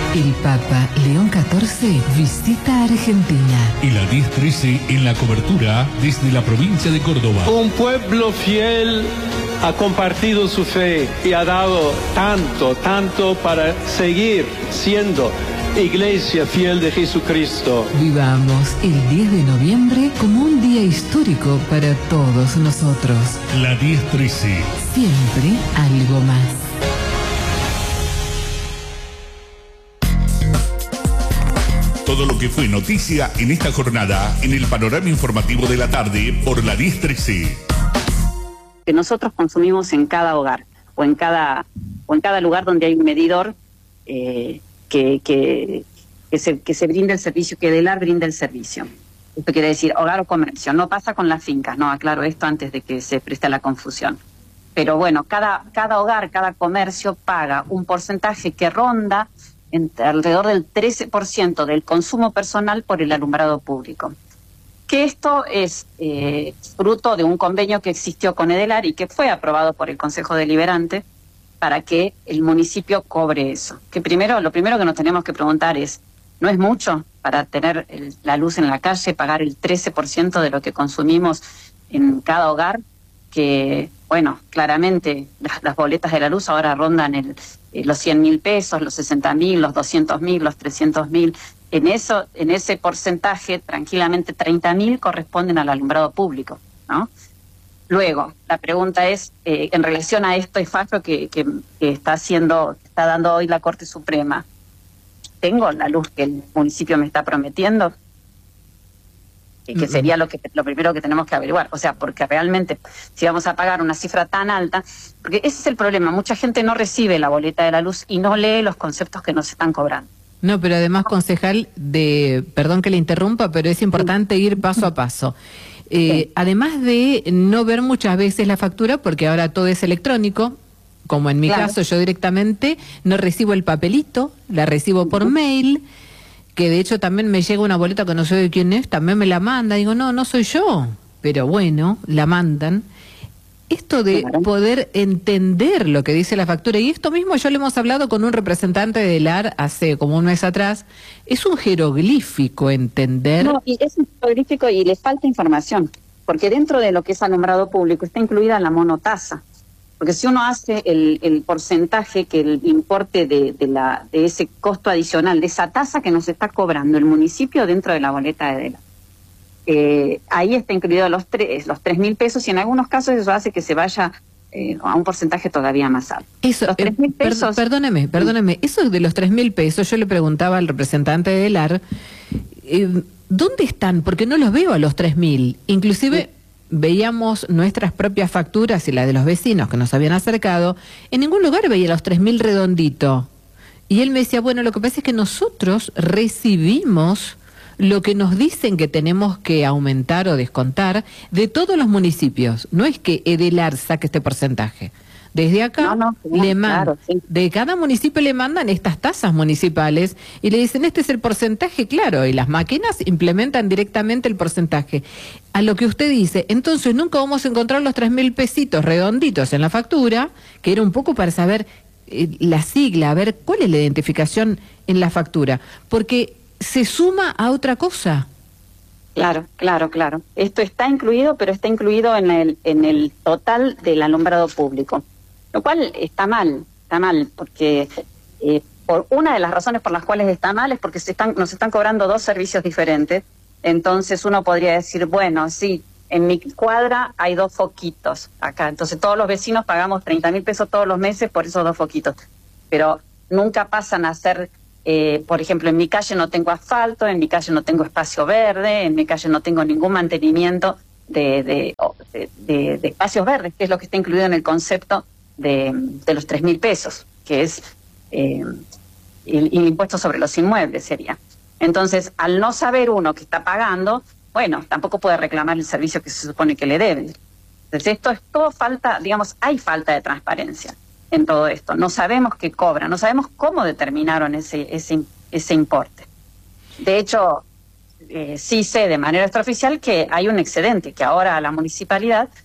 El Papa León XIV visita Argentina. Y la 10-13 en la cobertura desde la provincia de Córdoba. Un pueblo fiel ha compartido su fe y ha dado tanto para seguir siendo Iglesia fiel de Jesucristo. Vivamos el 10 de noviembre como un día histórico para todos nosotros. La 10-13. Siempre algo más. Todo lo que fue noticia en esta jornada en el panorama informativo de la tarde por la 10-13. Que nosotros consumimos en cada hogar o en cada lugar donde hay un medidor que se brinde el servicio, que Edelar brinde el servicio. Esto quiere decir hogar o comercio. No pasa con las fincas, no, aclaro esto antes de que se preste la confusión. Pero bueno, cada hogar, cada comercio paga un porcentaje que ronda alrededor del 13% del consumo personal por el alumbrado público. Que esto es fruto de un convenio que existió con Edelar y que fue aprobado por el Consejo Deliberante para que el municipio cobre eso. Que lo primero que nos tenemos que preguntar es, ¿no es mucho para tener la luz en la calle, pagar el 13% de lo que consumimos en cada hogar? Que, bueno, claramente las boletas de la luz ahora rondan los 100.000 pesos, los 60.000, los 200.000, los 300.000. En ese porcentaje, tranquilamente 30.000 corresponden al alumbrado público, ¿no? Luego, la pregunta es, en relación a este fallo que está dando hoy la Corte Suprema, ¿tengo la luz que el municipio me está prometiendo? Que sería lo primero que tenemos que averiguar. O sea, porque realmente, si vamos a pagar una cifra tan alta, porque ese es el problema, mucha gente no recibe la boleta de la luz y no lee los conceptos que nos están cobrando. No, pero además, concejal, perdón que le interrumpa, pero es importante ir paso a paso. Además de no ver muchas veces la factura, porque ahora todo es electrónico, como en mi caso, yo directamente no recibo el papelito, la recibo por mail, que de hecho también me llega una boleta que no sé de quién es, también me la manda, digo, no soy yo, pero bueno, la mandan. Esto de poder entender lo que dice la factura, y esto mismo ya lo hemos hablado con un representante de Edelar hace como un mes atrás, es un jeroglífico entender. No, y es un jeroglífico y le falta información, porque dentro de lo que es alumbrado público está incluida la monotasa, porque si uno hace el porcentaje, que el importe de ese costo adicional, de esa tasa que nos está cobrando el municipio dentro de la boleta de Edelar, ahí está incluido los 3.000 pesos y en algunos casos eso hace que se vaya a un porcentaje todavía más alto. Eso, los 3.000 pesos... Perdóneme, eso de los 3.000 pesos, yo le preguntaba al representante de Edelar, ¿dónde están? Porque no los veo a los 3.000. Inclusive veíamos nuestras propias facturas y la de los vecinos que nos habían acercado, en ningún lugar veía los 3.000 redondito. Y él me decía, bueno, lo que pasa es que nosotros recibimos lo que nos dicen que tenemos que aumentar o descontar de todos los municipios. No es que Edelar saque este porcentaje. Desde acá de cada municipio le mandan estas tasas municipales y le dicen, este es el porcentaje, claro, y las máquinas implementan directamente el porcentaje. A lo que usted dice, entonces nunca vamos a encontrar los 3.000 pesitos redonditos en la factura, que era un poco para saber la sigla, a ver cuál es la identificación en la factura, porque se suma a otra cosa. Claro. Esto está incluido, pero está incluido en el total del alumbrado público, lo cual está mal, porque por una de las razones por las cuales está mal es porque nos están cobrando dos servicios diferentes. Entonces uno podría decir, bueno, sí, en mi cuadra hay 2 foquitos acá, entonces todos los vecinos pagamos 30.000 pesos todos los meses por esos 2 foquitos, pero nunca pasan a ser... por ejemplo, en mi calle no tengo asfalto, en mi calle no tengo espacio verde, en mi calle no tengo ningún mantenimiento de espacios verdes, que es lo que está incluido en el concepto de los 3.000 pesos, que es el impuesto sobre los inmuebles sería. Entonces, al no saber uno que está pagando, bueno, tampoco puede reclamar el servicio que se supone que le deben. Entonces, esto es todo falta, digamos, hay falta de transparencia en todo esto. No sabemos qué cobran, no sabemos cómo determinaron ese importe. De hecho, sí sé de manera extraoficial que hay un excedente, que ahora la municipalidad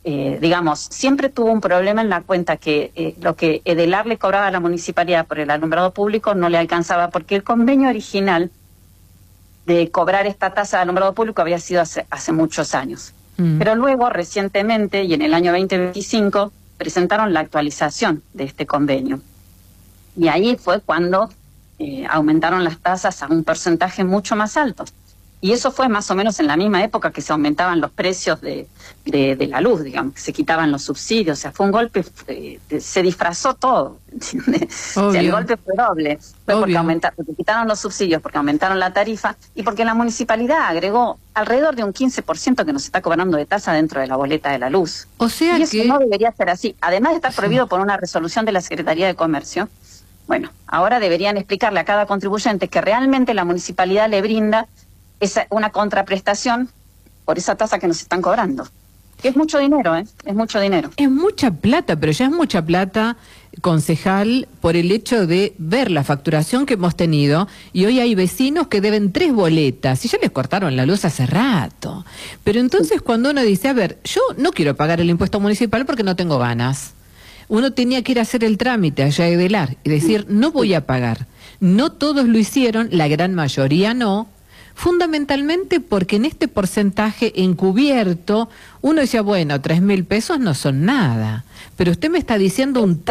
digamos, siempre tuvo un problema en la cuenta que lo que Edelar le cobraba a la municipalidad por el alumbrado público no le alcanzaba, porque el convenio original de cobrar esta tasa de alumbrado público había sido hace muchos años. Pero luego, recientemente, y en el año 2025, presentaron la actualización de este convenio. Y ahí fue cuando aumentaron las tasas a un porcentaje mucho más alto. Y eso fue más o menos en la misma época que se aumentaban los precios de la luz, digamos, que se quitaban los subsidios. O sea, fue un golpe, se disfrazó todo, ¿entiendes? O sea, el golpe fue doble. Fue porque quitaron los subsidios, porque aumentaron la tarifa y porque la municipalidad agregó alrededor de un 15% que nos está cobrando de tasa dentro de la boleta de la luz. O sea y eso no debería ser así. Además de estar prohibido por una resolución de la Secretaría de Comercio, bueno, ahora deberían explicarle a cada contribuyente que realmente la municipalidad le brinda una contraprestación por esa tasa que nos están cobrando. Que es mucho dinero, ¿eh? Es mucho dinero. Es mucha plata, pero ya es mucha plata, concejal, por el hecho de ver la facturación que hemos tenido, y hoy hay vecinos que deben 3 boletas, y ya les cortaron la luz hace rato. Pero entonces cuando uno dice, a ver, yo no quiero pagar el impuesto municipal porque no tengo ganas. Uno tenía que ir a hacer el trámite allá a Edelar y decir, no voy a pagar. No todos lo hicieron, la gran mayoría no, fundamentalmente porque en este porcentaje encubierto uno decía, bueno, 3.000 pesos no son nada, pero usted me está diciendo un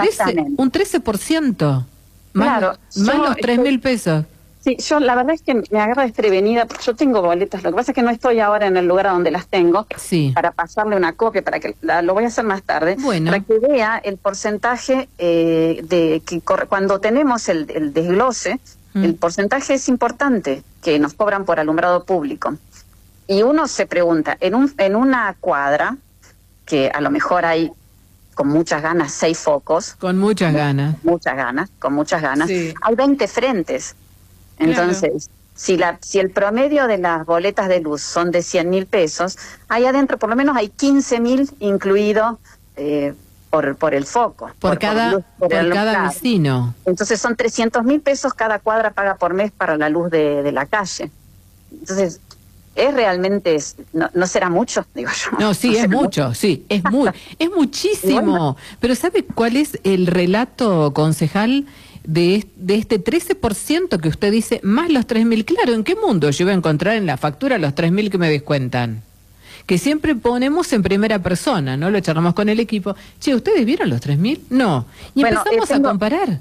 13%, claro, más los 3.000 pesos. Sí, yo la verdad es que me agarra desprevenida, porque yo tengo boletas, lo que pasa es que no estoy ahora en el lugar donde las tengo, para pasarle una copia, para que lo voy a hacer más tarde, para que vea el porcentaje de que cuando tenemos el desglose, el porcentaje es importante que nos cobran por alumbrado público. Y uno se pregunta, en una cuadra, que a lo mejor hay con muchas ganas 6 focos. Con muchas ganas. Con muchas ganas. Sí. Hay 20 frentes. Entonces, claro, si el promedio de las boletas de luz son de 100.000 pesos, ahí adentro por lo menos hay 15.000 incluido por el foco. Por cada vecino. Entonces son 300.000 pesos cada cuadra paga por mes para la luz de la calle. Entonces, es realmente, no será mucho, digo yo. No, sí, es mucho, mucho, sí, es muchísimo. Bueno. Pero ¿sabe cuál es el relato, concejal, de este 13% que usted dice, más los 3.000? Claro, ¿en qué mundo yo iba a encontrar en la factura los 3.000 que me descuentan? Que siempre ponemos en primera persona, ¿no? Lo charlamos con el equipo. Che, ¿ustedes vieron los 3.000? No. Y bueno, empezamos a comparar.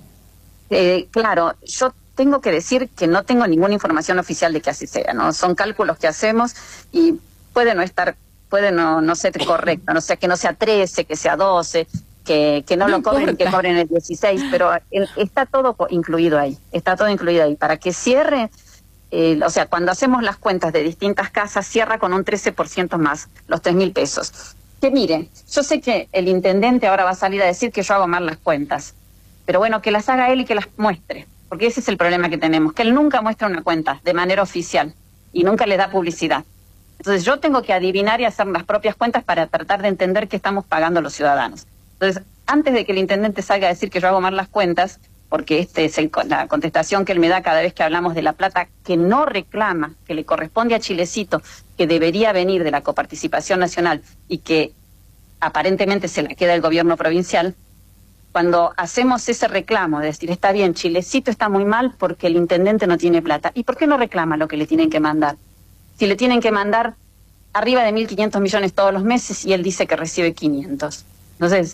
Claro, yo tengo que decir que no tengo ninguna información oficial de que así sea, ¿no? Son cálculos que hacemos y puede no estar, puede no ser correcto, no sé, que no sea 13, que sea 12, que no lo cobren, que cobren el 16, pero está todo incluido ahí, Para que cierre, o sea, cuando hacemos las cuentas de distintas casas, cierra con un 13% más, los 3.000 pesos. Que mire, yo sé que el intendente ahora va a salir a decir que yo hago mal las cuentas, pero bueno, que las haga él y que las muestre, porque ese es el problema que tenemos, que él nunca muestra una cuenta de manera oficial y nunca le da publicidad. Entonces yo tengo que adivinar y hacer las propias cuentas para tratar de entender qué estamos pagando los ciudadanos. Entonces, antes de que el intendente salga a decir que yo hago mal las cuentas, porque esta es la contestación que él me da cada vez que hablamos de la plata que no reclama, que le corresponde a Chilecito, que debería venir de la coparticipación nacional y que aparentemente se la queda el gobierno provincial, cuando hacemos ese reclamo de decir, está bien, Chilecito está muy mal porque el intendente no tiene plata, ¿y por qué no reclama lo que le tienen que mandar? Si le tienen que mandar arriba de 1.500 millones todos los meses y él dice que recibe 500. Entonces,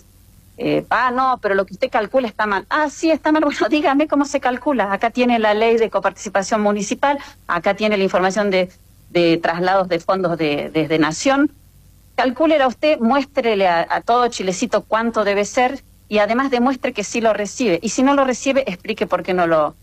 no, pero lo que usted calcula está mal. Ah, sí, está mal. Bueno, dígame cómo se calcula. Acá tiene la ley de coparticipación municipal, acá tiene la información de traslados de fondos desde Nación. Calcúlela usted, muéstrele a todo Chilecito cuánto debe ser y además demuestre que sí lo recibe. Y si no lo recibe, explique por qué no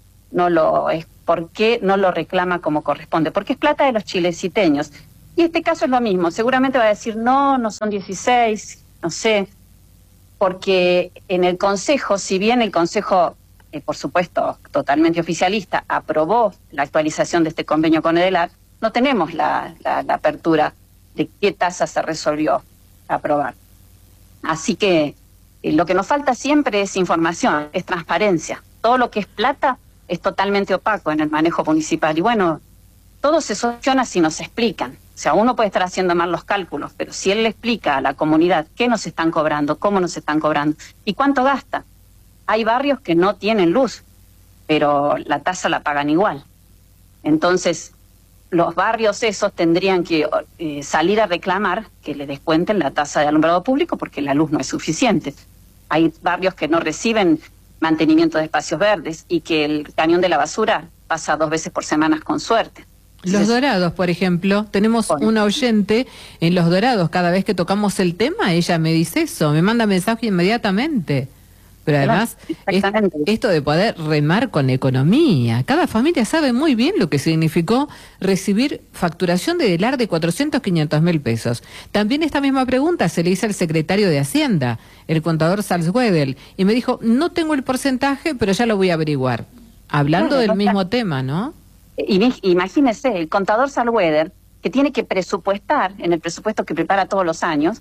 lo reclama como corresponde. Porque es plata de los chileciteños. Y este caso es lo mismo. Seguramente va a decir, no son 16, no sé. Porque en el Consejo, si bien el Consejo, por supuesto, totalmente oficialista, aprobó la actualización de este convenio con Edelar, no tenemos la apertura de qué tasa se resolvió aprobar. Así que lo que nos falta siempre es información, es transparencia. Todo lo que es plata es totalmente opaco en el manejo municipal. Y bueno, todo se soluciona si nos explican. O sea, uno puede estar haciendo mal los cálculos, pero si él le explica a la comunidad qué nos están cobrando, cómo nos están cobrando y cuánto gasta. Hay barrios que no tienen luz, pero la tasa la pagan igual. Entonces, los barrios esos tendrían que salir a reclamar que le descuenten la tasa de alumbrado público porque la luz no es suficiente. Hay barrios que no reciben mantenimiento de espacios verdes y que el camión de la basura pasa 2 veces por semana con suerte. Los Dorados, por ejemplo, tenemos una oyente en Los Dorados, cada vez que tocamos el tema, ella me dice eso, me manda mensaje inmediatamente. Pero además, esto de poder remar con la economía, cada familia sabe muy bien lo que significó recibir facturación de Delar de 400, 500 mil pesos. También esta misma pregunta se le hizo al secretario de Hacienda, el contador Salzwedel, y me dijo, no tengo el porcentaje, pero ya lo voy a averiguar. Hablando del mismo tema, ¿no? Imagínese, el contador Salzwedel, que tiene que presupuestar, en el presupuesto que prepara todos los años,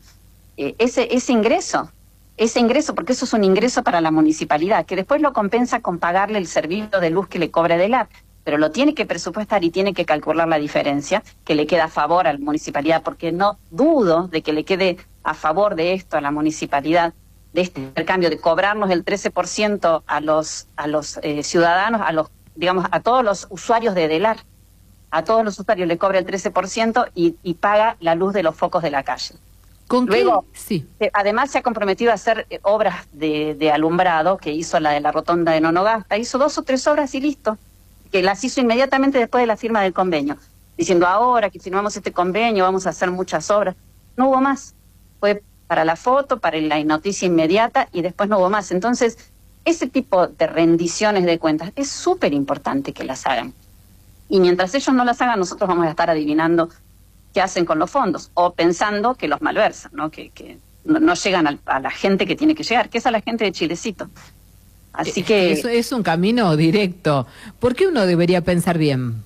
ese ingreso, porque eso es un ingreso para la municipalidad, que después lo compensa con pagarle el servicio de luz que le cobre Delar, pero lo tiene que presupuestar y tiene que calcular la diferencia que le queda a favor a la municipalidad, porque no dudo de que le quede a favor de esto a la municipalidad, de este intercambio, de cobrarnos el 13% a los ciudadanos, digamos, a todos los usuarios de Delar. A todos los usuarios le cobra el 13% y paga la luz de los focos de la calle. Luego, sí. Además se ha comprometido a hacer obras de alumbrado, que hizo la de la rotonda de Nonogasta, hizo 2 o 3 obras y listo, que las hizo inmediatamente después de la firma del convenio, diciendo ahora que firmamos este convenio vamos a hacer muchas obras. No hubo más, fue para la foto, para la noticia inmediata y después no hubo más. Entonces, ese tipo de rendiciones de cuentas es súper importante que las hagan. Y mientras ellos no las hagan, nosotros vamos a estar adivinando qué hacen con los fondos, o pensando que los malversan, ¿no? Que no llegan a la gente que tiene que llegar, que es a la gente de Chilecito. Así que... Eso es un camino directo. ¿Por qué uno debería pensar bien?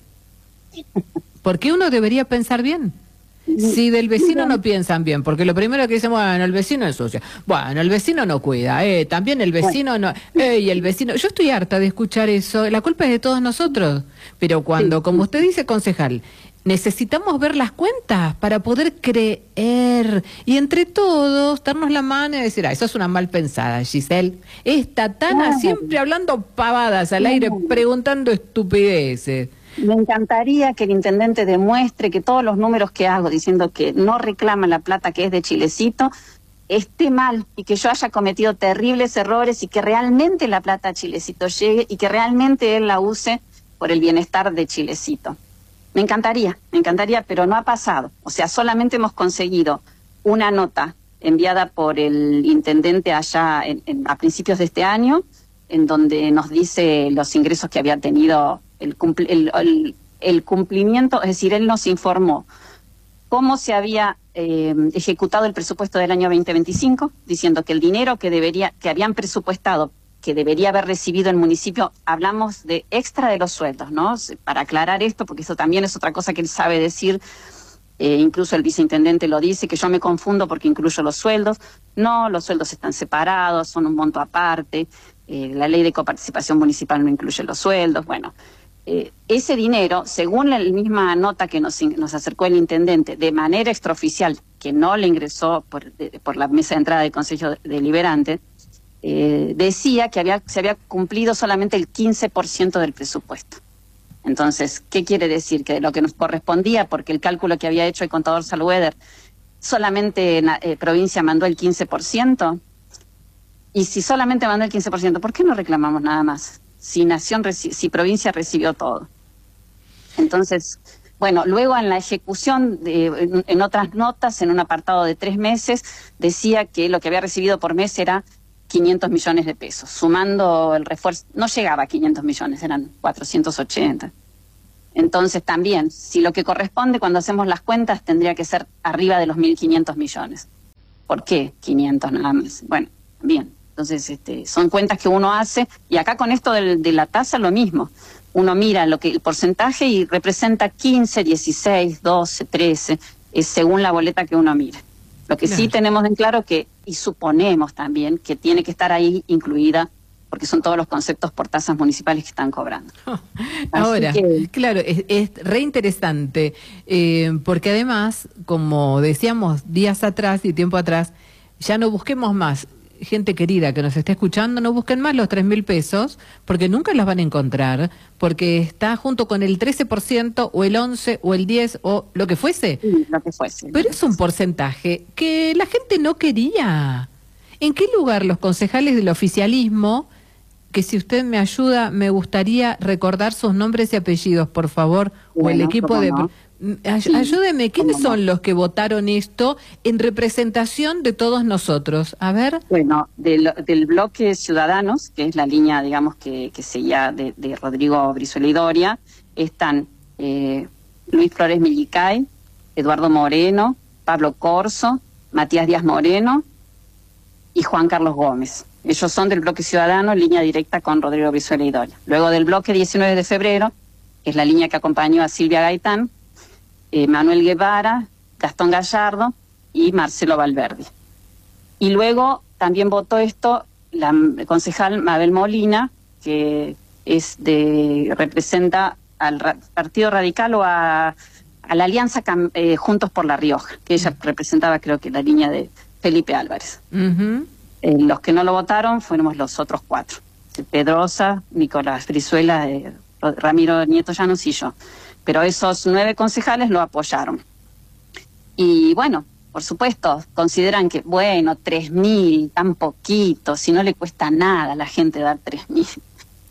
¿Por qué uno debería pensar bien? Si del vecino no piensan bien, porque lo primero que dicen, bueno, el vecino ensucia, bueno, el vecino no cuida, también el vecino no, y el vecino, yo estoy harta de escuchar eso, la culpa es de todos nosotros, pero cuando, como usted dice, concejal, necesitamos ver las cuentas para poder creer y entre todos darnos la mano y decir, eso es una mal pensada, Giselle, esta Tana siempre hablando pavadas al aire, preguntando estupideces. Me encantaría que el intendente demuestre que todos los números que hago diciendo que no reclama la plata que es de Chilecito esté mal y que yo haya cometido terribles errores y que realmente la plata a Chilecito llegue y que realmente él la use por el bienestar de Chilecito. Me encantaría, pero no ha pasado. O sea, solamente hemos conseguido una nota enviada por el intendente allá a principios de este año, en donde nos dice los ingresos que había tenido el cumplimiento, es decir, él nos informó cómo se había ejecutado el presupuesto del año 2025, diciendo que el dinero que habían presupuestado, que debería haber recibido el municipio, hablamos de extra de los sueldos, ¿no? Para aclarar esto, porque eso también es otra cosa que él sabe decir, incluso el viceintendente lo dice, que yo me confundo porque incluyo los sueldos. No, los sueldos están separados, son un monto aparte, la ley de coparticipación municipal no incluye los sueldos, bueno. Ese dinero, según la misma nota que nos acercó el intendente, de manera extraoficial, que no le ingresó por la mesa de entrada del Consejo Deliberante, decía que se había cumplido solamente el 15% del presupuesto. Entonces, ¿qué quiere decir? Que lo que nos correspondía, porque el cálculo que había hecho el contador Salzwedel, solamente provincia mandó el 15%, y si solamente mandó el 15%, ¿por qué no reclamamos nada más? Si provincia recibió todo. Entonces, bueno, luego en la ejecución, en otras notas, en un apartado de 3 meses, decía que lo que había recibido por mes era 500 millones de pesos. Sumando el refuerzo, no llegaba a 500 millones, eran 480. Entonces también, si lo que corresponde cuando hacemos las cuentas tendría que ser arriba de los 1.500 millones. ¿Por qué 500 nada más? Bueno, bien. Entonces, son cuentas que uno hace, y acá con esto de la tasa lo mismo. Uno mira el porcentaje y representa 15, 16, 12, 13, según la boleta que uno mire. Lo que sí tenemos en claro y suponemos también que tiene que estar ahí incluida porque son todos los conceptos por tasas municipales que están cobrando. Ahora, claro, es re interesante, porque además, como decíamos días atrás y tiempo atrás, ya no busquemos más. Gente querida que nos está escuchando, no busquen más los 3.000 pesos, porque nunca los van a encontrar, porque está junto con el 13% o el 11% o el 10% o lo que fuese. Sí, lo que fuese. Pero es un porcentaje que la gente no quería. ¿En qué lugar los concejales del oficialismo, que si usted me ayuda, me gustaría recordar sus nombres y apellidos, por favor, o el equipo de... No. Ayúdeme, ¿quiénes son los que votaron esto en representación de todos nosotros? A ver. Bueno, del bloque Ciudadanos, que es la línea, digamos, que seguía de Rodrigo Brizuela y Doria, están Luis Flores Millicay, Eduardo Moreno, Pablo Corso, Matías Díaz Moreno y Juan Carlos Gómez. Ellos son del bloque Ciudadano, línea directa con Rodrigo Brizuela y Doria. Luego del bloque 19 de febrero, que es la línea que acompañó a Silvia Gaitán, Manuel Guevara, Gastón Gallardo y Marcelo Valverde. Y luego también votó esto la concejal Mabel Molina, que representa al Partido Radical o a la Alianza Juntos por La Rioja, que ella representaba, creo que la línea de Felipe Álvarez. Los que no lo votaron fuimos los otros 4. Pedrosa, Nicolás Brizuela, Ramiro Nieto Llanos y yo. Pero esos 9 concejales lo apoyaron. Y bueno, por supuesto, consideran que, bueno, 3.000, tan poquito, si no le cuesta nada a la gente dar 3.000.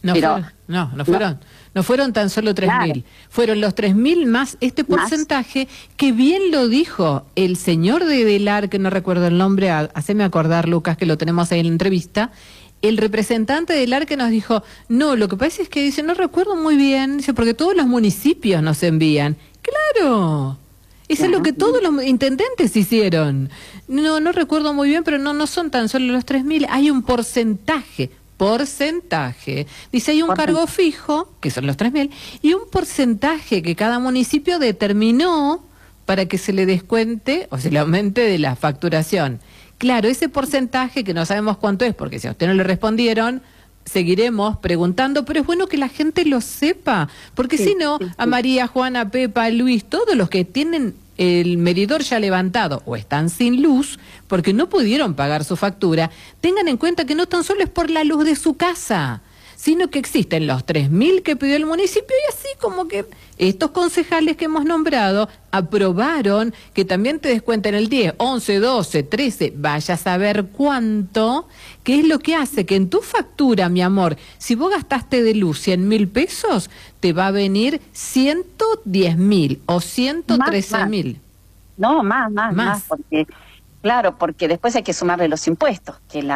No fueron tan solo 3.000, claro. Fueron los 3.000 más este porcentaje que bien lo dijo el señor de Delar, que no recuerdo el nombre, haceme acordar, Lucas, que lo tenemos ahí en la entrevista. El representante del AR que nos dijo, no, lo que pasa es que dice, no recuerdo muy bien, dice, porque todos los municipios nos envían. ¡Claro! Eso es lo que todos los intendentes hicieron. No recuerdo muy bien, pero no son tan solo los 3.000, hay un porcentaje. Dice, hay un cargo fijo, que son los 3.000, y un porcentaje que cada municipio determinó para que se le descuente o se le aumente de la facturación. Claro, ese porcentaje que no sabemos cuánto es, porque si a usted no le respondieron, seguiremos preguntando, pero es bueno que la gente lo sepa, porque si no, a María, Juana, Pepa, Luis, todos los que tienen el medidor ya levantado o están sin luz porque no pudieron pagar su factura, tengan en cuenta que no tan solo es por la luz de su casa, sino que existen los 3.000 que pidió el municipio y así como que estos concejales que hemos nombrado aprobaron que también te descuenten el 10, 11, 12, 13, vaya a saber cuánto, que es lo que hace que en tu factura, mi amor, si vos gastaste de luz 100.000 pesos, te va a venir 110.000 o 113.000. No, más, porque... Claro, porque después hay que sumarle los impuestos,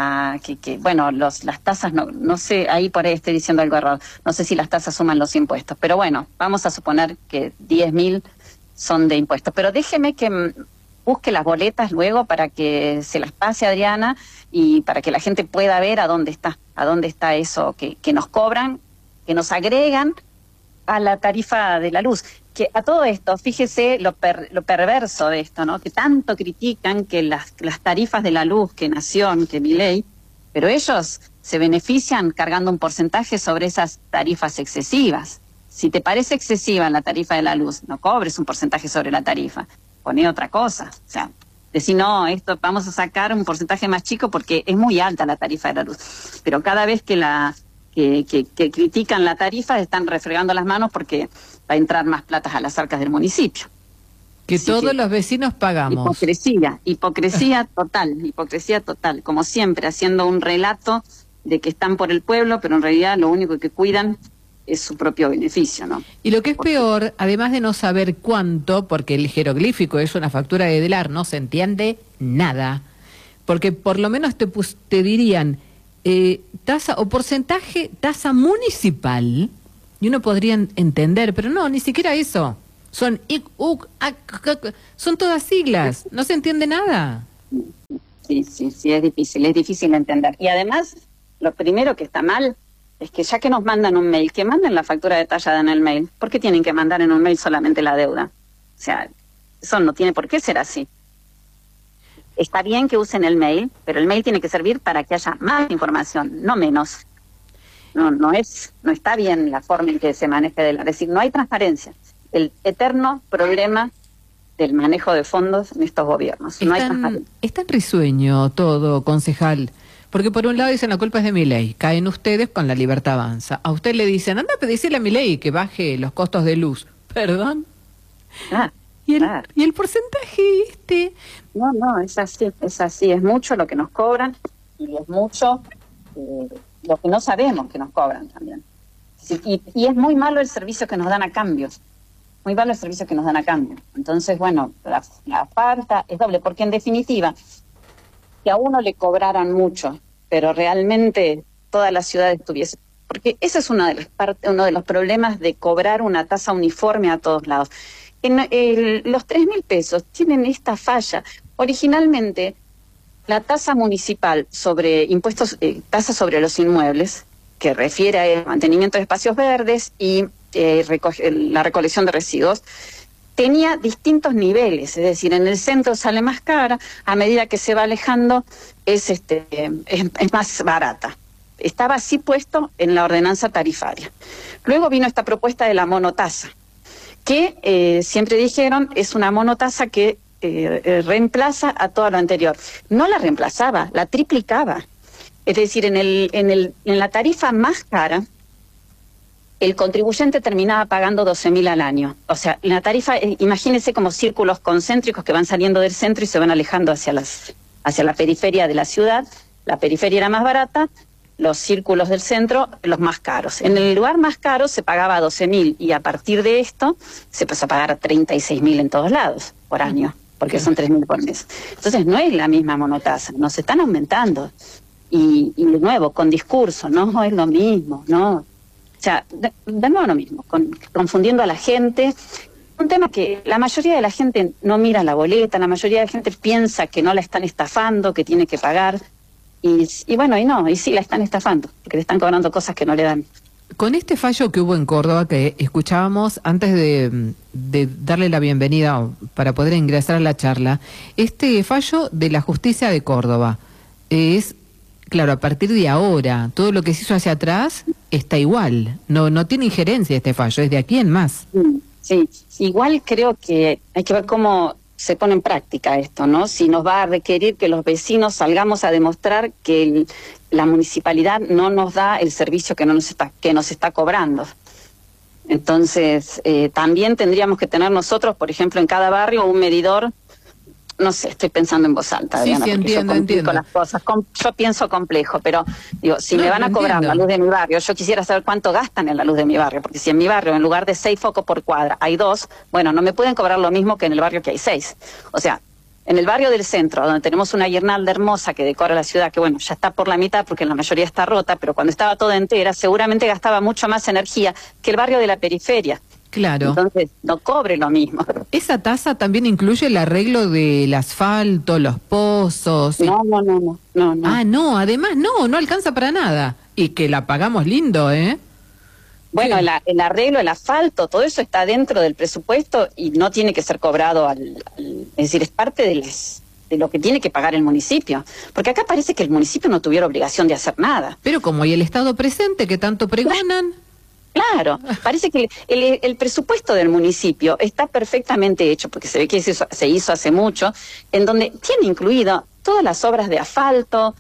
las tasas, no sé, ahí por ahí estoy diciendo algo errado, no sé si las tasas suman los impuestos, pero bueno, vamos a suponer que 10.000 son de impuestos, pero déjeme que busque las boletas luego para que se las pase Adriana y para que la gente pueda ver a dónde está eso que nos cobran, que nos agregan a la tarifa de la luz. Que a todo esto, fíjese lo perverso de esto, ¿no? Que tanto critican que las tarifas de la luz, que Nación, que Milei, pero ellos se benefician cargando un porcentaje sobre esas tarifas excesivas. Si te parece excesiva la tarifa de la luz, no cobres un porcentaje sobre la tarifa, poné otra cosa. O sea, decir, no, esto vamos a sacar un porcentaje más chico porque es muy alta la tarifa de la luz. Pero cada vez que critican la tarifa están refregando las manos porque va a entrar más plata a las arcas del municipio. Que así todos los vecinos pagamos. Hipocresía total, como siempre, haciendo un relato de que están por el pueblo, pero en realidad lo único que cuidan es su propio beneficio, ¿no? Y lo que es peor, además de no saber cuánto, porque el jeroglífico es una factura de Delar, no se entiende nada, porque por lo menos te dirían tasa o porcentaje, tasa municipal, y uno podría entender, pero no, ni siquiera eso. Son son todas siglas, no se entiende nada. Sí, es difícil entender. Y además, lo primero que está mal es que ya que nos mandan un mail, que manden la factura detallada en el mail. ¿Por qué tienen que mandar en un mail solamente la deuda? O sea, eso no tiene por qué ser así. Está bien que usen el mail, pero el mail tiene que servir para que haya más información, no menos. no está bien la forma en que se maneja es decir, no hay transparencia. El eterno problema del manejo de fondos en estos gobiernos. No hay transparencia. Es tan risueño todo, concejal, porque por un lado dicen la culpa es de Milei, caen ustedes con La Libertad Avanza. A usted le dicen, anda a pedirle a Milei que baje los costos de luz. ¿Perdón? ¿Y el porcentaje No, es así, es mucho lo que nos cobran y es mucho lo que no sabemos que nos cobran también. Y es muy malo el servicio que nos dan a cambio. Muy malo el servicio que nos dan a cambio. Entonces, bueno, la falta es doble, porque en definitiva, que a uno le cobraran mucho, pero realmente toda la ciudad estuviese... Porque ese es uno de los problemas de cobrar una tasa uniforme a todos lados. Los 3.000 pesos tienen esta falla. Originalmente, la tasa municipal sobre impuestos, tasa sobre los inmuebles, que refiere al mantenimiento de espacios verdes y la recolección de residuos, tenía distintos niveles, es decir, en el centro sale más cara, a medida que se va alejando es más barata. Estaba así puesto en la ordenanza tarifaria. Luego vino esta propuesta de la monotasa, que siempre dijeron es una monotasa que reemplaza a todo lo anterior. No la reemplazaba, la triplicaba. Es decir, en la tarifa más cara, el contribuyente terminaba pagando 12.000 al año. O sea, en la tarifa, imagínense como círculos concéntricos que van saliendo del centro y se van alejando hacia la periferia de la ciudad. La periferia era más barata, los círculos del centro los más caros. En el lugar más caro se pagaba 12.000 y a partir de esto se pasó a pagar 36.000 en todos lados por año, porque son 3.000 por mes. Entonces no es la misma monotasa, nos están aumentando. Y de nuevo, con discurso, no es lo mismo, ¿no? O sea, de nuevo lo mismo, confundiendo a la gente. Un tema que la mayoría de la gente no mira la boleta, la mayoría de la gente piensa que no la están estafando, que tiene que pagar. Y sí la están estafando, porque le están cobrando cosas que no le dan. Con este fallo que hubo en Córdoba, que escuchábamos antes de darle la bienvenida para poder ingresar a la charla, este fallo de la justicia de Córdoba es... Claro, a partir de ahora, todo lo que se hizo hacia atrás está igual. No tiene injerencia este fallo, es de aquí en más. Sí, igual creo que hay que ver cómo se pone en práctica esto, ¿no? Si nos va a requerir que los vecinos salgamos a demostrar que la municipalidad no nos da el servicio que nos está cobrando. Entonces, también tendríamos que tener nosotros, por ejemplo, en cada barrio un medidor. No sé, estoy pensando en voz alta, Diana, sí, entiendo. Las cosas. Yo pienso complejo, pero digo, si me van a cobrar la luz de mi barrio, yo quisiera saber cuánto gastan en la luz de mi barrio, porque si en mi barrio, en lugar de 6 focos por cuadra, hay 2, bueno, no me pueden cobrar lo mismo que en el barrio que hay 6. O sea, en el barrio del centro, donde tenemos una guirnalda hermosa que decora la ciudad, que bueno, ya está por la mitad porque la mayoría está rota, pero cuando estaba toda entera, seguramente gastaba mucho más energía que el barrio de la periferia. Claro. Entonces, no cobre lo mismo. ¿Esa tasa también incluye el arreglo del asfalto, los pozos? No. Ah, no, además no alcanza para nada. Y que la pagamos lindo, ¿eh? Bueno, el arreglo, el asfalto, todo eso está dentro del presupuesto y no tiene que ser cobrado es decir, es parte de lo que tiene que pagar el municipio. Porque acá parece que el municipio no tuviera obligación de hacer nada. Pero como hay el Estado presente que tanto pregonan... Claro, parece que el presupuesto del municipio está perfectamente hecho, porque se ve que se hizo hace mucho, en donde tiene incluido todas las obras de asfalto,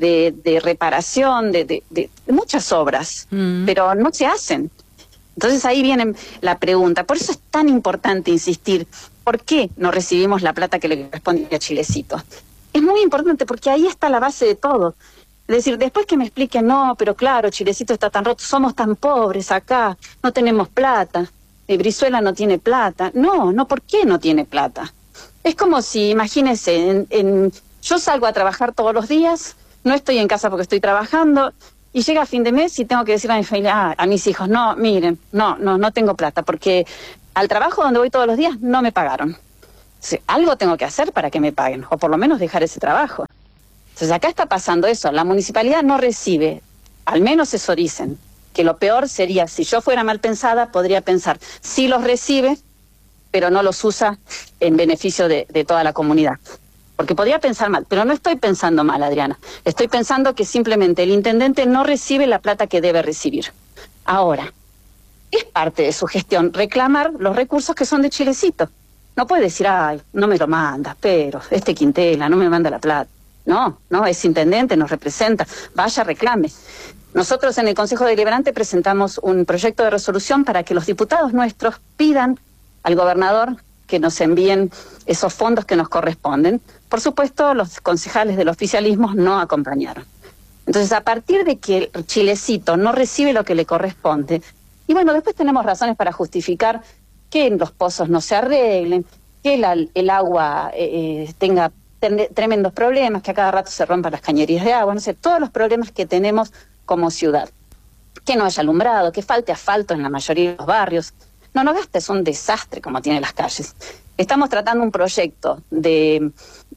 de reparación, de muchas obras, pero no se hacen. Entonces ahí viene la pregunta. Por eso es tan importante insistir, ¿por qué no recibimos la plata que le corresponde a Chilecito? Es muy importante porque ahí está la base de todo. Es decir, después que me expliquen, no, pero claro, Chilecito está tan roto, somos tan pobres acá, no tenemos plata, Brizuela no tiene plata. No, ¿por qué no tiene plata? Es como si, imagínense, yo salgo a trabajar todos los días, no estoy en casa porque estoy trabajando, y llega a fin de mes y tengo que decirle a mi familia, a mis hijos, no, miren, no tengo plata, porque al trabajo donde voy todos los días no me pagaron. Entonces, algo tengo que hacer para que me paguen, o por lo menos dejar ese trabajo. Entonces acá está pasando eso, la municipalidad no recibe, al menos eso dicen, que lo peor sería, si yo fuera mal pensada, podría pensar, sí los recibe, pero no los usa en beneficio de toda la comunidad. porque podría pensar mal, pero no estoy pensando mal, Adriana. Estoy pensando que simplemente el intendente no recibe la plata que debe recibir. Ahora, es parte de su gestión reclamar los recursos que son de Chilecito. No puede decir, ay, no me lo manda, pero Quintela no me manda la plata. No, es intendente, nos representa, vaya, reclame. Nosotros en el Consejo Deliberante presentamos un proyecto de resolución para que los diputados nuestros pidan al gobernador que nos envíen esos fondos que nos corresponden. Por supuesto, los concejales del oficialismo no acompañaron. Entonces, a partir de que el Chilecito no recibe lo que le corresponde, y bueno, después tenemos razones para justificar que los pozos no se arreglen, que el agua tenga tremendos problemas, que a cada rato se rompan las cañerías de agua, no sé, todos los problemas que tenemos como ciudad. Que no haya alumbrado, que falte asfalto en la mayoría de los barrios. Nonogasta es un desastre como tiene las calles. Estamos tratando un proyecto del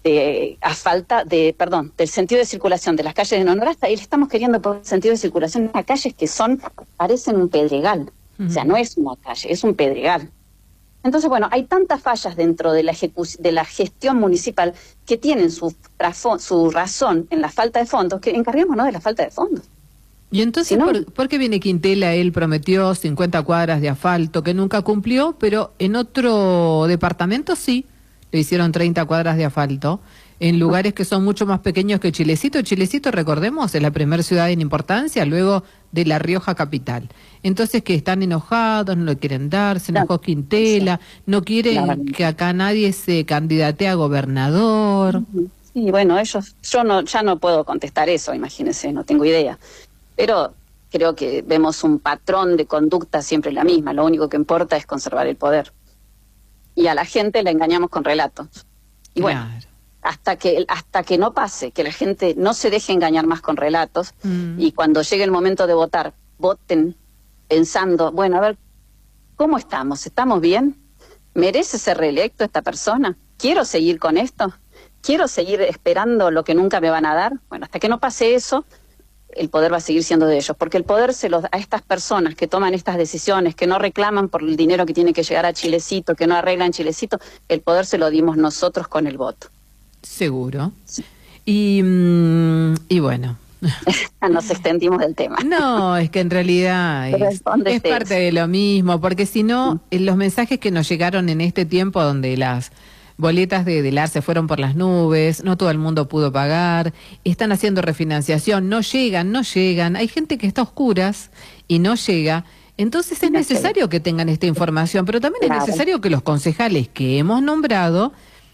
sentido de circulación de las calles de Nonogasta y le estamos queriendo poner el sentido de circulación a calles que parecen un pedregal. O sea, no es una calle, es un pedregal. Entonces, bueno, hay tantas fallas dentro de la gestión municipal que tienen su razón en la falta de fondos, que encarguémonos de la falta de fondos. Y entonces, Si no, ¿por qué viene Quintela? Él prometió 50 cuadras de asfalto que nunca cumplió, pero en otro departamento sí, le hicieron 30 cuadras de asfalto, en lugares que son mucho más pequeños que Chilecito. Chilecito, recordemos, es la primera ciudad en importancia, luego de La Rioja capital. Entonces, que están enojados, no lo quieren dar, se enojó Quintela, no quieren que acá nadie se candidate a gobernador. Sí, bueno, ya no puedo contestar eso, imagínense, no tengo idea. Pero creo que vemos un patrón de conducta siempre la misma, lo único que importa es conservar el poder. Y a la gente la engañamos con relatos. Y bueno, hasta que no pase, que la gente no se deje engañar más con relatos, y cuando llegue el momento de votar, voten pensando, bueno, a ver, ¿cómo estamos? ¿Estamos bien? ¿Merece ser reelecto esta persona? ¿Quiero seguir con esto? ¿Quiero seguir esperando lo que nunca me van a dar? Bueno, hasta que no pase eso, el poder va a seguir siendo de ellos, porque el poder a estas personas que toman estas decisiones, que no reclaman por el dinero que tiene que llegar a Chilecito, que no arreglan Chilecito, el poder se lo dimos nosotros con el voto. Seguro. Sí. Y bueno. Nos extendimos del tema. No, es que en realidad es parte de lo mismo, porque si no, los mensajes que nos llegaron en este tiempo donde las boletas de Delar se fueron por las nubes, no todo el mundo pudo pagar, están haciendo refinanciación, no llegan, hay gente que está a oscuras y no llega, entonces es necesario que tengan esta información, pero también es necesario que los concejales que hemos nombrado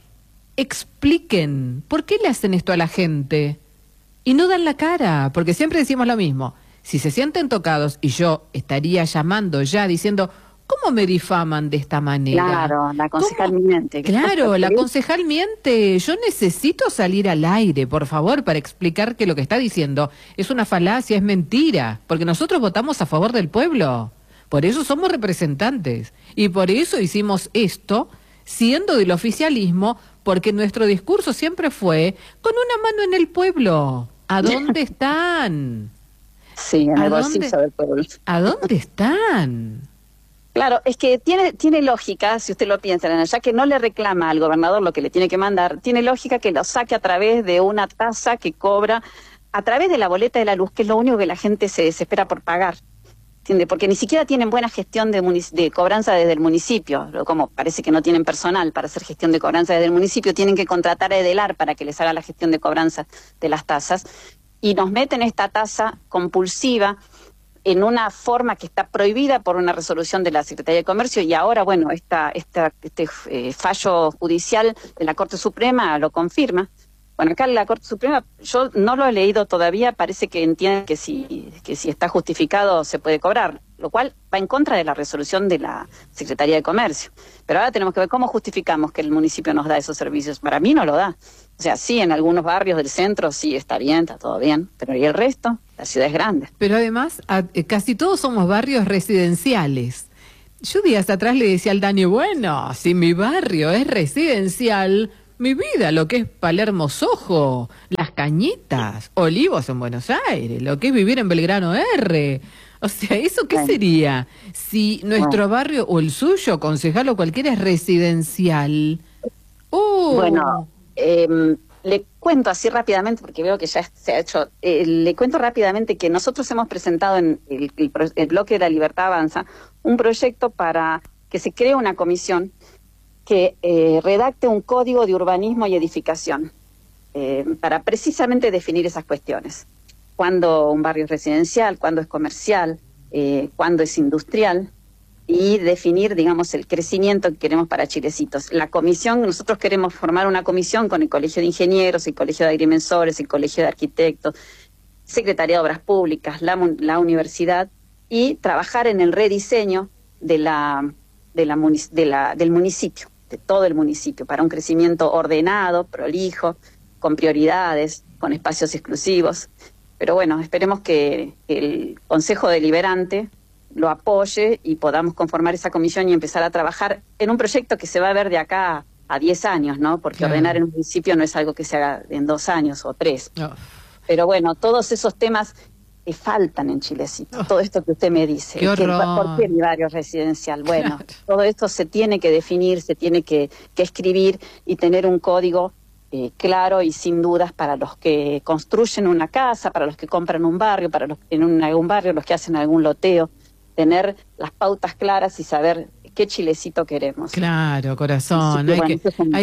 expliquen por qué le hacen esto a la gente y no dan la cara, porque siempre decimos lo mismo, si se sienten tocados, y yo estaría llamando ya diciendo, ¿cómo me difaman de esta manera? Claro, la concejal miente. Claro, la concejal miente. Yo necesito salir al aire, por favor, para explicar que lo que está diciendo es una falacia, es mentira, porque nosotros votamos a favor del pueblo. Por eso somos representantes. Y por eso hicimos esto, siendo del oficialismo, porque nuestro discurso siempre fue con una mano en el pueblo. ¿A dónde están? Sí, en el bolsillo del pueblo. ¿A dónde están? Claro, es que tiene lógica, si usted lo piensa, ya que no le reclama al gobernador lo que le tiene que mandar, tiene lógica que lo saque a través de una tasa que cobra, a través de la boleta de la luz, que es lo único que la gente se desespera por pagar. ¿Entiende? Porque ni siquiera tienen buena gestión de cobranza desde el municipio, como parece que no tienen personal para hacer gestión de cobranza desde el municipio, tienen que contratar a Edelar para que les haga la gestión de cobranza de las tasas, y nos meten esta tasa compulsiva en una forma que está prohibida por una resolución de la Secretaría de Comercio, y ahora, bueno, este fallo judicial de la Corte Suprema lo confirma. Bueno, acá la Corte Suprema, yo no lo he leído todavía, parece que entiende que si está justificado se puede cobrar, lo cual va en contra de la resolución de la Secretaría de Comercio. Pero ahora tenemos que ver cómo justificamos que el municipio nos da esos servicios. Para mí no lo da. O sea, sí, en algunos barrios del centro sí está bien, está todo bien, pero ¿y el resto? La ciudad es grande. Pero además, casi todos somos barrios residenciales. Yo días atrás le decía al Dani, bueno, si mi barrio es residencial, mi vida, lo que es Palermo Sojo, Las Cañitas, Olivos en Buenos Aires, lo que es vivir en Belgrano R. O sea, ¿eso qué sería? Si nuestro barrio o el suyo, concejal o cualquiera, es residencial. Bueno, Le cuento así rápidamente, porque veo que ya se ha hecho, le cuento rápidamente que nosotros hemos presentado en el bloque de La Libertad Avanza un proyecto para que se cree una comisión que redacte un código de urbanismo y edificación para precisamente definir esas cuestiones. Cuándo un barrio es residencial, cuándo es comercial, cuándo es industrial, y definir, digamos, el crecimiento que queremos para Chilecitos. La comisión, nosotros queremos formar una comisión con el Colegio de Ingenieros, el Colegio de Agrimensores, el Colegio de Arquitectos, Secretaría de Obras Públicas, la universidad, y trabajar en el rediseño del municipio, de todo el municipio, para un crecimiento ordenado, prolijo, con prioridades, con espacios exclusivos. Pero bueno, esperemos que el Consejo Deliberante lo apoye y podamos conformar esa comisión y empezar a trabajar en un proyecto que se va a ver de acá a 10 años, ¿no? Porque claro, ordenar en un municipio no es algo que se haga en 2 años o 3. No. Pero bueno, todos esos temas faltan en Chilecito. Todo esto que usted me dice. ¡Qué horror! ¿Por qué mi barrio residencial? Bueno, todo esto se tiene que definir, se tiene que escribir y tener un código claro y sin dudas para los que construyen una casa, para los que compran un barrio, para los en algún barrio, los que hacen algún loteo. Tener las pautas claras y saber qué Chilecito queremos. Claro, corazón, hay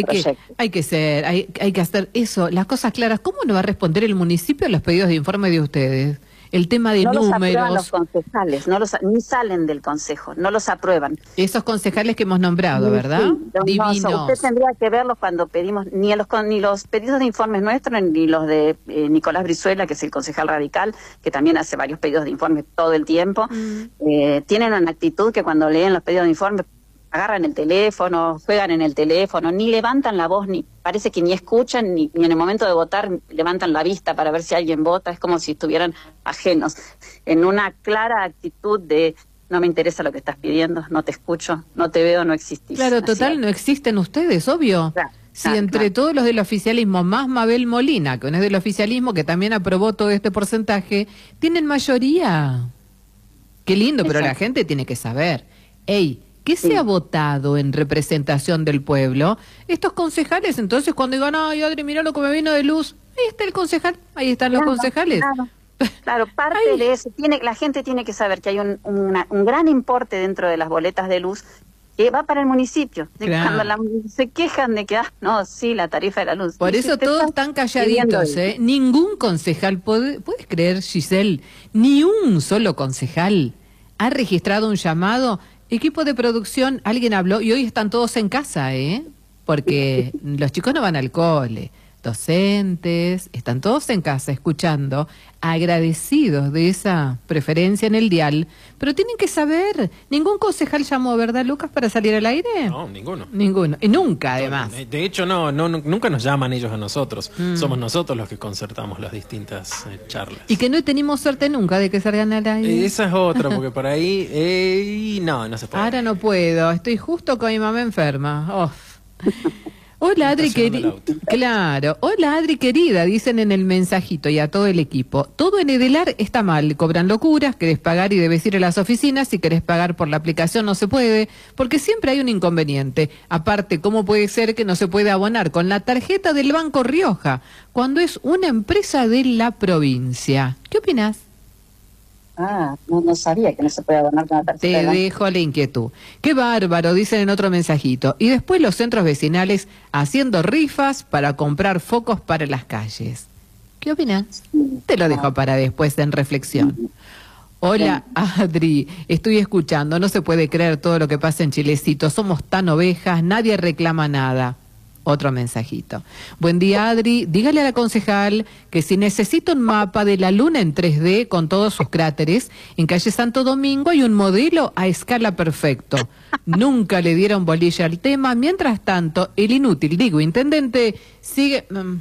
que hacer eso, las cosas claras. ¿Cómo no va a responder el municipio a los pedidos de informe de ustedes? El tema de números. No los aprueban los concejales, ni salen del consejo, no los aprueban. Esos concejales que hemos nombrado, ¿verdad? Sí, divinos. Usted tendría que verlos cuando pedimos, ni los pedidos de informes nuestros, ni los de Nicolás Brizuela, que es el concejal radical, que también hace varios pedidos de informes todo el tiempo. Tienen una actitud que cuando leen los pedidos de informes, agarran el teléfono, juegan en el teléfono, ni levantan la voz, parece que ni escuchan, ni en el momento de votar levantan la vista para ver si alguien vota, es como si estuvieran ajenos, en una clara actitud de no me interesa lo que estás pidiendo, no te escucho, no te veo, no existís. Claro, total, no existen ustedes, obvio. Claro, si entre todos los del oficialismo, más Mabel Molina, que no es del oficialismo, que también aprobó todo este porcentaje, tienen mayoría. Qué lindo, pero la gente tiene que saber, ¿qué se ha votado en representación del pueblo? Estos concejales, entonces, cuando digan, ay, Adri, mirá lo que me vino de luz, ahí está el concejal, ahí están los concejales. Claro, parte de eso, la gente tiene que saber que hay un gran importe dentro de las boletas de luz que va para el municipio. Claro. Cuando se quejan de que, la tarifa de la luz. Por eso todos están calladitos, Ningún concejal, ¿puedes creer, Giselle? Ni un solo concejal ha registrado un llamado. Equipo de producción, alguien habló y hoy están todos en casa, porque los chicos no van al cole, docentes, están todos en casa escuchando, agradecidos de esa preferencia en el dial, pero tienen que saber, ningún concejal llamó, ¿verdad, Lucas, para salir al aire? No, ninguno. Ninguno, y nunca además. De hecho, nunca nos llaman ellos a nosotros, somos nosotros los que concertamos las distintas charlas. Y que no tenemos suerte nunca de que salgan al aire. Esa es otra, porque por ahí, no se puede. Ahora no puedo, estoy justo con mi mamá enferma. Hola Adri querida, claro, hola Adri querida, dicen en el mensajito y a todo el equipo. Todo en Edelar está mal, cobran locuras, querés pagar y debes ir a las oficinas, si querés pagar por la aplicación no se puede, porque siempre hay un inconveniente. Aparte, ¿cómo puede ser que no se pueda abonar con la tarjeta del Banco Rioja cuando es una empresa de la provincia? ¿Qué opinás? No sabía que no se puede abonar con la tarjeta. Te dejo la inquietud. Qué bárbaro, dicen en otro mensajito. Y después los centros vecinales haciendo rifas para comprar focos para las calles. ¿Qué opinas? Te lo dejo para después en reflexión. Hola Adri, estoy escuchando. No se puede creer todo lo que pasa en Chilecito. Somos tan ovejas, nadie reclama nada. Otro mensajito. Buen día, Adri. Dígale a la concejal que si necesita un mapa de la luna en 3D con todos sus cráteres, en calle Santo Domingo hay un modelo a escala perfecto. Nunca le dieron bolilla al tema. Mientras tanto, el inútil, intendente, sigue...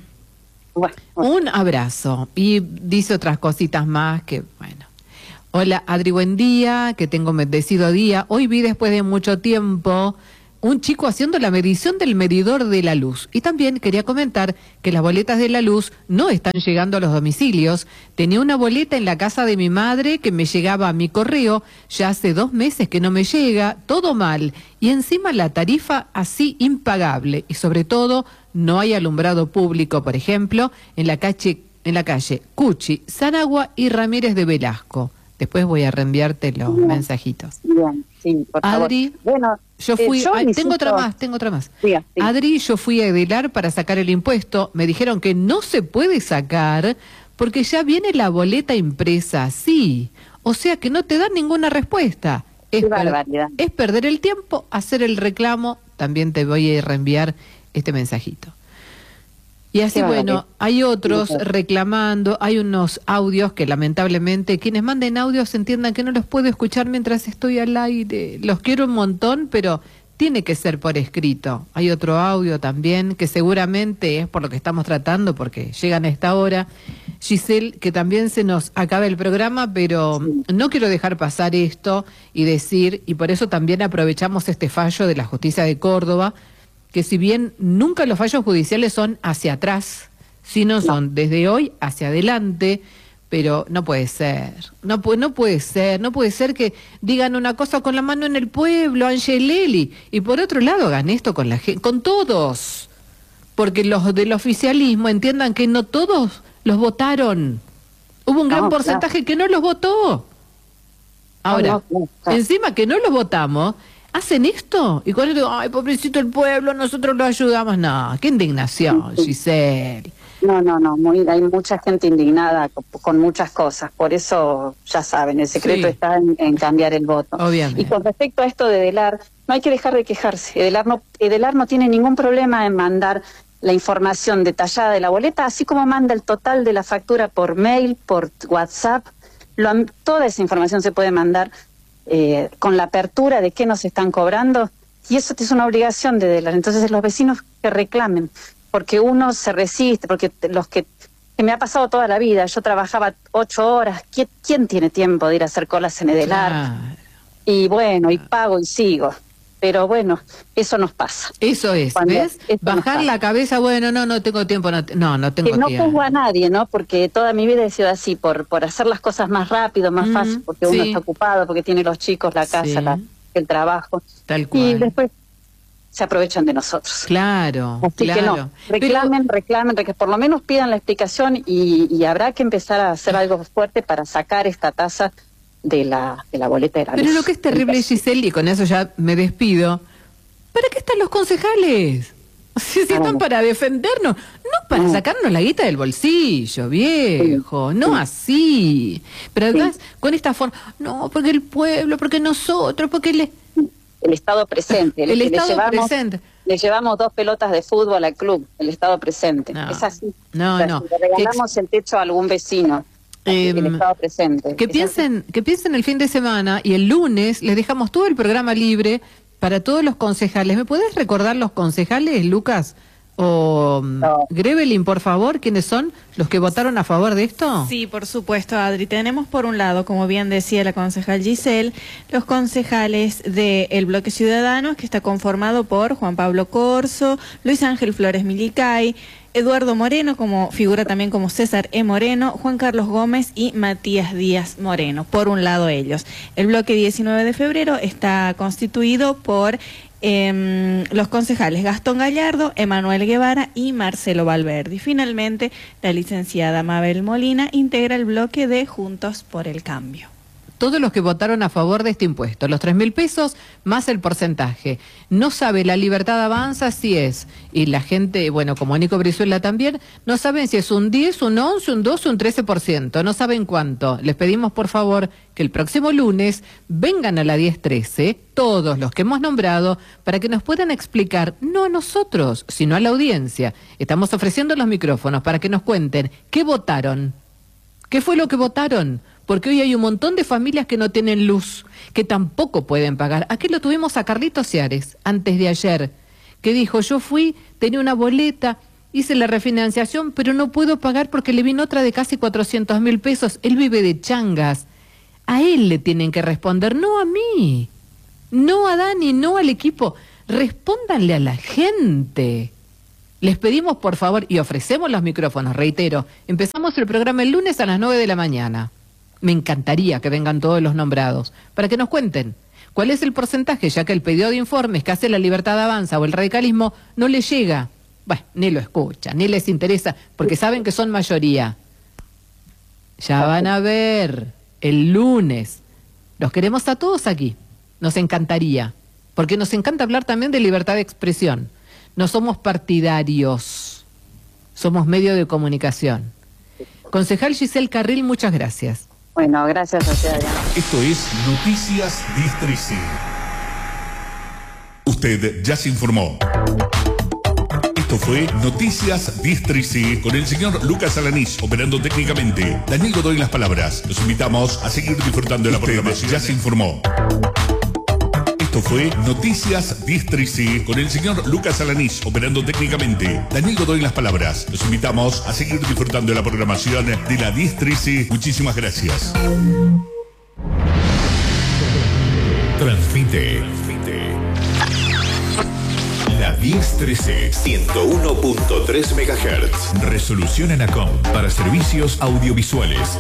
Un abrazo. Y dice otras cositas más que, bueno. Hola, Adri, buen día. Que tengo bendecido día. Hoy vi después de mucho tiempo... un chico haciendo la medición del medidor de la luz. Y también quería comentar que las boletas de la luz no están llegando a los domicilios. Tenía una boleta en la casa de mi madre que me llegaba a mi correo, ya hace 2 meses que no me llega, todo mal. Y encima la tarifa así impagable. Y sobre todo, no hay alumbrado público, por ejemplo, en la calle Cuchi, Sanagua y Ramírez de Velasco. Después voy a reenviarte los mensajitos. Bien, sí, por favor. Adri, bueno, yo fui... tengo otra más. Sí. Adri, yo fui a Edelar para sacar el impuesto. Me dijeron que no se puede sacar porque ya viene la boleta impresa, sí. O sea que no te dan ninguna respuesta. Qué barbaridad. Es perder el tiempo, hacer el reclamo. También te voy a reenviar este mensajito. Y así, bueno, hay otros reclamando, hay unos audios que lamentablemente quienes manden audios entiendan que no los puedo escuchar mientras estoy al aire. Los quiero un montón, pero tiene que ser por escrito. Hay otro audio también que seguramente es por lo que estamos tratando, porque llegan a esta hora. Giselle, que también se nos acaba el programa, pero no quiero dejar pasar esto y decir, y por eso también aprovechamos este fallo de la Justicia de Córdoba, que si bien nunca los fallos judiciales son hacia atrás, sino son desde hoy hacia adelante, pero no puede ser, no puede ser que digan una cosa con la mano en el pueblo, Angelelli, y por otro lado hagan esto con la gente, con todos, porque los del oficialismo entiendan que no todos los votaron, hubo un gran porcentaje que no los votó. Ahora, encima que no los votamos, hacen esto, y cuando digo, ay, pobrecito el pueblo, nosotros lo ayudamos, no, qué indignación, Giselle. No, hay mucha gente indignada con muchas cosas, por eso, ya saben, el secreto está en cambiar el voto. Obviamente. Y con respecto a esto de Edelar, no hay que dejar de quejarse, Edelar no tiene ningún problema en mandar la información detallada de la boleta, así como manda el total de la factura por mail, por WhatsApp, toda esa información se puede mandar con la apertura de qué nos están cobrando, y eso es una obligación de Edelar. Entonces los vecinos que reclamen, porque uno se resiste, porque los que me ha pasado toda la vida, yo trabajaba 8 horas, ¿quién tiene tiempo de ir a hacer colas en Edelar? Claro. Y bueno, y pago y sigo, pero bueno, eso nos pasa. Eso es, ¿ves? Bajar la cabeza, bueno, no tengo tiempo, no tengo tiempo. Que no juzgo a nadie, ¿no? Porque toda mi vida he sido así, por hacer las cosas más rápido, más fácil, porque uno está ocupado, porque tiene los chicos, la casa, el trabajo. Tal cual. Y después se aprovechan de nosotros. Claro, así que no, reclamen, que por lo menos pidan la explicación y habrá que empezar a hacer algo fuerte para sacar esta tasa de la boleta de la luz. Pero lo que es terrible, Giselle, y con eso ya me despido, ¿para qué están los concejales? Si están para defendernos, no para sacarnos la guita del bolsillo, viejo, no así. Pero además, con esta forma, no, porque el pueblo, porque nosotros, porque el Estado presente. El Estado presente. Le llevamos 2 pelotas de fútbol al club, el Estado presente. No, es así. No. Si le regalamos el techo a algún vecino, el Estado presente. Que piensen el fin de semana y el lunes les dejamos todo el programa libre para todos los concejales. ¿Me puedes recordar los concejales, Lucas? O Grevelin, por favor, ¿quiénes son los que votaron a favor de esto? Sí, por supuesto, Adri. Tenemos por un lado, como bien decía la concejal Giselle, los concejales del Bloque Ciudadanos, que está conformado por Juan Pablo Corso, Luis Ángel Flores Milicay, Eduardo Moreno, como figura también como César E. Moreno, Juan Carlos Gómez y Matías Díaz Moreno. Por un lado ellos. El bloque 19 de febrero está constituido por los concejales Gastón Gallardo, Emanuel Guevara y Marcelo Valverde. Y finalmente, la licenciada Mabel Molina integra el bloque de Juntos por el Cambio. Todos los que votaron a favor de este impuesto, los 3.000 pesos más el porcentaje. No sabe la Libertad Avanza si es, y la gente, bueno, como Nico Brizuela también, no saben si es un 10, un 11, un 12, un 13%, no saben cuánto. Les pedimos por favor que el próximo lunes vengan a la 10:13, todos los que hemos nombrado, para que nos puedan explicar, no a nosotros, sino a la audiencia. Estamos ofreciendo los micrófonos para que nos cuenten qué votaron, qué fue lo que votaron. Porque hoy hay un montón de familias que no tienen luz, que tampoco pueden pagar. Aquí lo tuvimos a Carlitos Seares, antes de ayer, que dijo, yo fui, tenía una boleta, hice la refinanciación, pero no puedo pagar porque le vino otra de casi 400.000 pesos. Él vive de changas. A él le tienen que responder, no a mí, no a Dani, no al equipo Respóndanle a la gente. Les pedimos, por favor, y ofrecemos los micrófonos, reitero, empezamos el programa el lunes a las 9 de la mañana. Me encantaría que vengan todos los nombrados, para que nos cuenten cuál es el porcentaje, ya que el pedido de informes que hace la Libertad Avanza o el radicalismo no les llega. Bueno, ni lo escuchan, ni les interesa, porque saben que son mayoría. Ya van a ver, el lunes. Los queremos a todos aquí, nos encantaría, porque nos encanta hablar también de libertad de expresión. No somos partidarios, somos medio de comunicación. Concejal Giselle Carril, muchas gracias. Bueno, gracias a usted. Esto es Noticias Distresi. Usted ya se informó. Esto fue Noticias Distresi con el señor Lucas Alanís operando técnicamente. Daniel Godoy en las palabras. Los invitamos a seguir disfrutando de la programación. Ya se informó. Esto fue Noticias Distresi con el señor Lucas Alanís operando técnicamente. Daniel Godoy en las palabras. Los invitamos a seguir disfrutando de la programación de la Distresi. Muchísimas gracias. Transmite La 1013 101.3 MHz. Resolución Anacom para servicios audiovisuales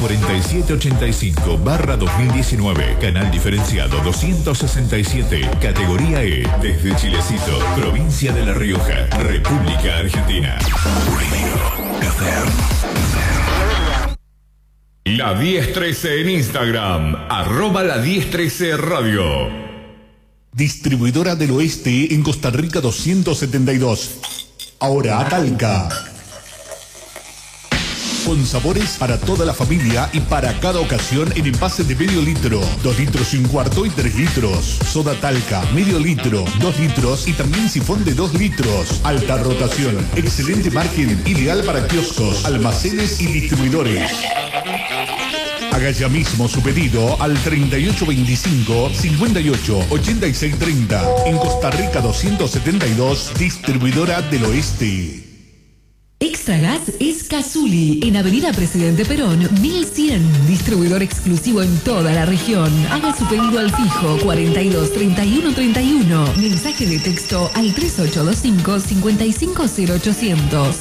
4785/2019. Canal diferenciado 267. Categoría E. Desde Chilecito, provincia de La Rioja, República Argentina. La 1013 en Instagram. @la 1013 Radio. Distribuidora del Oeste en Costa Rica 272. Ahora a Talca. Con sabores para toda la familia y para cada ocasión en envases de medio litro, 2 litros y un cuarto y 3 litros. Soda Talca, medio litro, 2 litros y también sifón de 2 litros. Alta rotación, excelente margen, ideal para kioscos, almacenes y distribuidores. Haga ya mismo su pedido al 3825-588630. En Costa Rica 272, Distribuidora del Oeste. Extra Gas es Cazuli, en Avenida Presidente Perón, 1100. Distribuidor exclusivo en toda la región. Haga su pedido al fijo 42 31 31. Mensaje de texto al 3825 550800.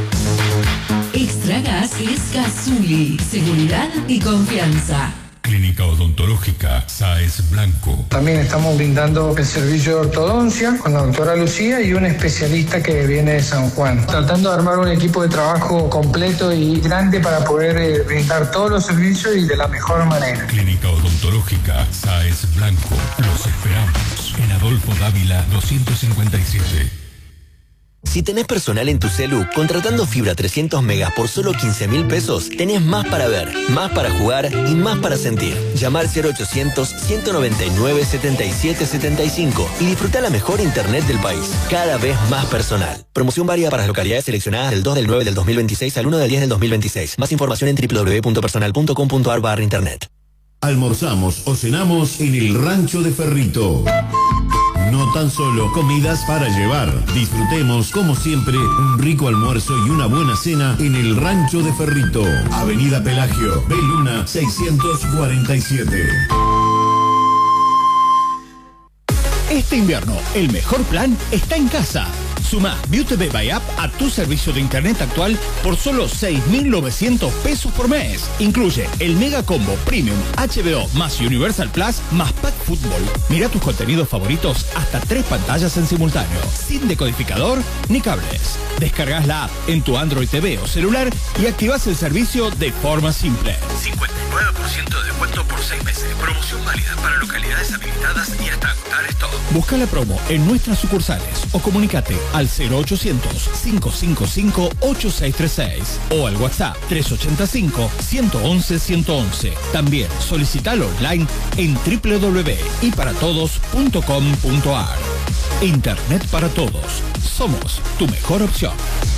Extra Gas es Cazuli, seguridad y confianza. Clínica Odontológica Sáez Blanco. También estamos brindando el servicio de ortodoncia con la doctora Lucía y un especialista que viene de San Juan. Tratando de armar un equipo de trabajo completo y grande para poder brindar todos los servicios y de la mejor manera. Clínica Odontológica Sáez Blanco. Los esperamos en Adolfo Dávila 257. Si tenés personal en tu celu, contratando fibra 300 megas por solo 15.000 pesos, tenés más para ver, más para jugar y más para sentir. Llama al 0800-199-7775 y disfruta la mejor internet del país, cada vez más personal. Promoción válida para las localidades seleccionadas del 2 del 9 del 2026 al 1 del 10 del 2026. Más información en www.personal.com.ar/internet. Almorzamos o cenamos en el Rancho de Ferrito. No tan solo comidas para llevar. Disfrutemos, como siempre, un rico almuerzo y una buena cena en el Rancho de Ferrito. Avenida Pelagio, Beluna 647. Este invierno, el mejor plan está en casa. Suma ViewTV by App a tu servicio de internet actual por solo 6.900 pesos por mes. Incluye el Mega Combo Premium HBO más Universal Plus más Pack Fútbol. Mira tus contenidos favoritos hasta 3 pantallas en simultáneo, sin decodificador ni cables. Descargas la app en tu Android TV o celular y activas el servicio de forma simple. 59% de descuento por 6 meses. Promoción válida para localidades habilitadas y hasta agotar stock. Busca la promo en nuestras sucursales o comunícate al 0800-555-8636 o al WhatsApp 385-111-111. También solicítalo online en www.yparatodos.com.ar. Internet para todos. Somos tu mejor opción.